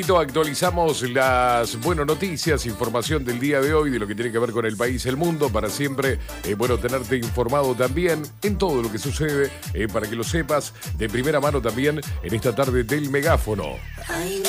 Actualizamos las buenas noticias, información del día de hoy, de lo que tiene que ver con el país, el mundo, para siempre, tenerte informado también en todo lo que sucede, para que lo sepas de primera mano también en esta tarde del megáfono.